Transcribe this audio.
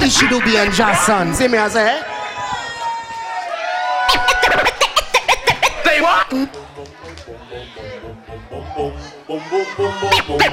Ishi Dubi and Jason. See me I say? Say what?